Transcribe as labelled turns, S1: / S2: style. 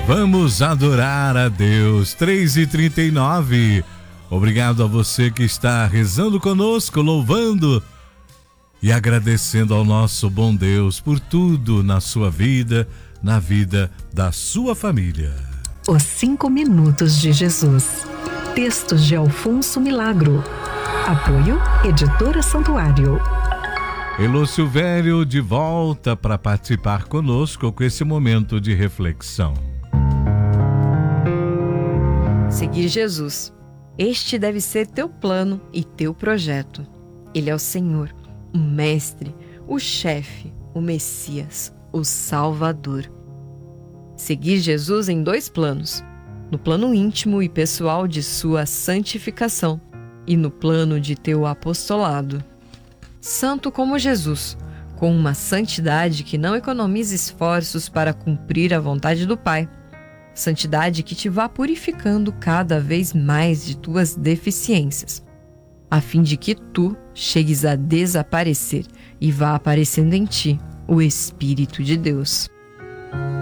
S1: Vamos adorar a Deus. 3h39. Obrigado a você que está rezando conosco, louvando e agradecendo ao nosso bom Deus por tudo na sua vida, na vida da sua família.
S2: Os 5 minutos de Jesus. Textos de Alfonso Milagro. Apoio Editora Santuário.
S1: Elô Silvério de volta para participar conosco com esse momento de reflexão.
S3: Seguir Jesus. Este deve ser teu plano e teu projeto. Ele é o Senhor, o Mestre, o Chefe, o Messias, o Salvador. Seguir Jesus em 2 planos: no plano íntimo e pessoal de sua santificação e no plano de teu apostolado. Santo como Jesus, com uma santidade que não economiza esforços para cumprir a vontade do Pai. Santidade que te vá purificando cada vez mais de tuas deficiências, a fim de que tu chegues a desaparecer e vá aparecendo em ti o Espírito de Deus.